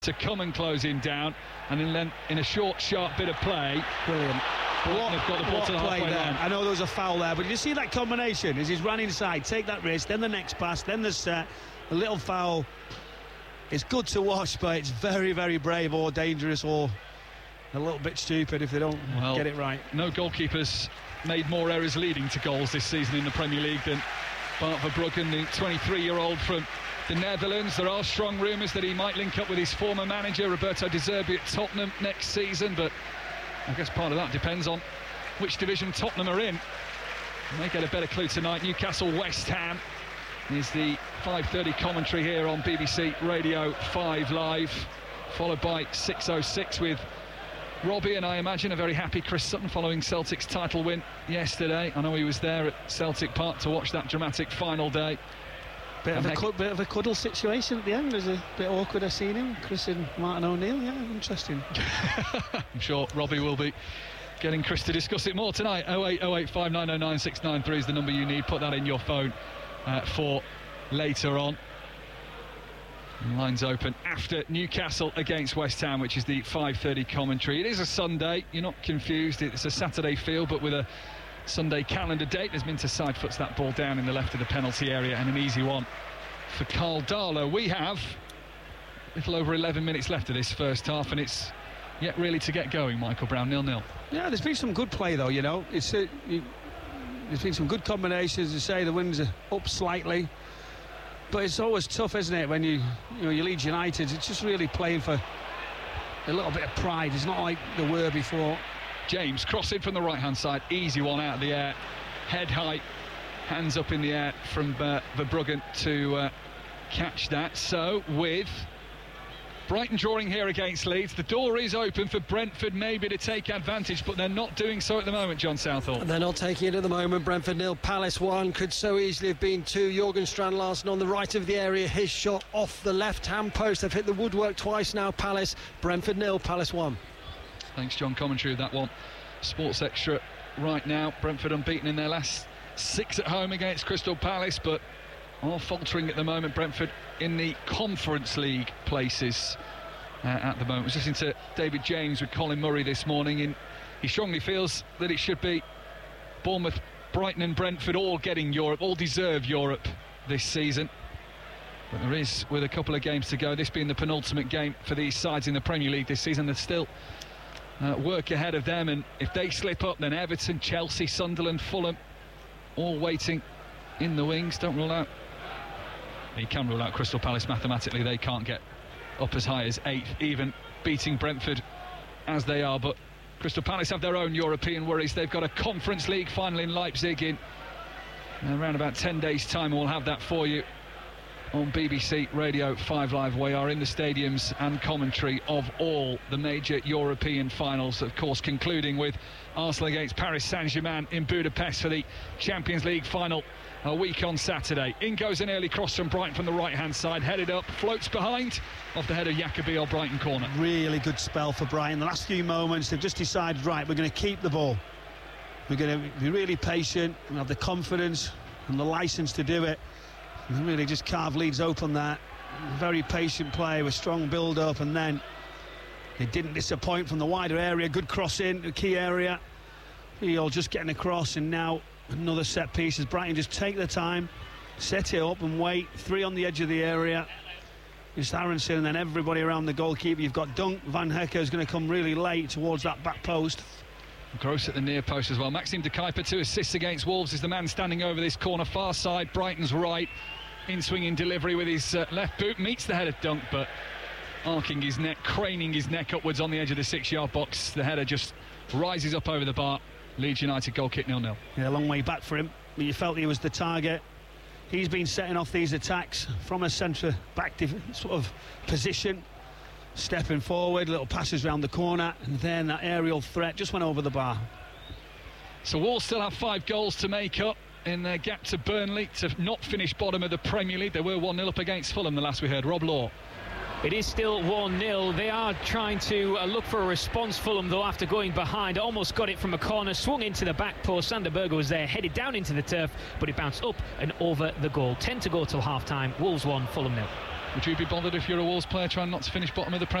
to come and close him down, and then in a short, sharp bit of play, brilliant. Brighton have got the ball to the halfway line. I know there was a foul there, but you see that combination as he's ran inside, take that risk, then the next pass, then the set, a little foul. It's good to watch, but it's very, very brave or dangerous or a little bit stupid if they don't get it right. No goalkeepers made more errors leading to goals this season in the Premier League than Bart Verbruggen, the 23-year-old from the Netherlands. There are strong rumours that he might link up with his former manager Roberto De Zerbi at Tottenham next season, but I guess part of that depends on which division Tottenham are in. They may get a better clue tonight. Newcastle West Ham is the 5:30 commentary here on BBC Radio 5 Live, followed by 6:06 with Robbie, and I imagine a very happy Chris Sutton following Celtic's title win yesterday. I know he was there at Celtic Park to watch that dramatic final day. Bit of a cuddle situation at the end. It was a bit awkward. I've seen him, Chris and Martin O'Neill. Yeah, interesting. I'm sure Robbie will be getting Chris to discuss it more tonight. 08085909693 is the number you need. Put that in your phone for later on. Lines open after Newcastle against West Ham, which is the 5:30 commentary. It is a Sunday, you're not confused, it's a Saturday feel, but with a Sunday calendar date. As Minter side-foots that ball down in the left of the penalty area, and an easy one for Carl Darlow. We have a little over 11 minutes left of this first half, and it's yet really to get going. Michael Brown, 0-0. Yeah, there's been some good play though, you know. There's been some good combinations. You say the winds are up slightly, but it's always tough, isn't it, when you lead United. It's just really playing for a little bit of pride. It's not like they were before. James crossing from the right-hand side, easy one out of the air, head height, hands up in the air from Verbruggen to catch that. So with Brighton drawing here against Leeds, the door is open for Brentford maybe to take advantage, but they're not doing so at the moment, John Southall. They're not taking it at the moment. Brentford 0, Palace 1, could so easily have been 2. Jorgen Strand Larsen on the right of the area, his shot off the left-hand post. They've hit the woodwork twice now, Palace. Brentford 0, Palace 1. Thanks, John. Commentary of that one. Sports Extra right now. Brentford unbeaten in their last 6 at home against Crystal Palace, but are faltering at the moment. Brentford in the Conference League places at the moment. I was listening to David James with Colin Murray this morning, and he strongly feels that it should be Bournemouth, Brighton and Brentford all getting Europe, all deserve Europe this season. But there is, with a couple of games to go, this being the penultimate game for these sides in the Premier League this season, there's still work ahead of them, and if they slip up, then Everton, Chelsea, Sunderland, Fulham all waiting in the wings. Don't rule out, you can rule out Crystal Palace mathematically. They can't get up as high as 8th, even beating Brentford as they are. But Crystal Palace have their own European worries. They've got a Conference League final in Leipzig in around about 10 days time. We'll have that for you on BBC Radio 5 Live. We are in the stadiums and commentary of all the major European finals, of course concluding with Arsenal against Paris Saint-Germain in Budapest for the Champions League final a week on Saturday. In goes an early cross from Brighton from the right-hand side, headed up, floats behind, off the head of Jacobi or Brighton corner. Really good spell for Brighton. The last few moments, they've just decided, right, we're going to keep the ball. We're going to be really patient and have the confidence and the licence to do it. And really just carve Leeds open there. Very patient play with strong build-up, and then they didn't disappoint from the wider area. Good cross in the key area. He'll just getting across, and now another set piece as Brighton just take their time, set it up and wait. 3 on the edge of the area. It's Aronson and then everybody around the goalkeeper. You've got Dunk. Van Hecke is going to come really late towards that back post. Gross at the near post as well. Maxime de Kuyper, 2 assists against Wolves, is the man standing over this corner, far side, Brighton's right. In swinging delivery with his left boot, meets the head of Dunk, but arcing his neck, craning his neck upwards on the edge of the 6-yard box. The header just rises up over the bar. Leeds United goal kick 0-0. Yeah, a long way back for him, but you felt he was the target. He's been setting off these attacks from a centre back sort of position, stepping forward, little passes round the corner, and then that aerial threat just went over the bar. So Wolves still have 5 goals to make up in their gap to Burnley to not finish bottom of the Premier League. They were 1-0 up against Fulham the last we heard. Rob Law. It is still 1-0. They are trying to look for a response. Fulham, though, after going behind, almost got it from a corner, swung into the back post. Sander Berge was there, headed down into the turf, but it bounced up and over the goal. 10 to go till half-time. Wolves 1, Fulham 0. Would you be bothered if you're a Wolves player trying not to finish bottom of the Premier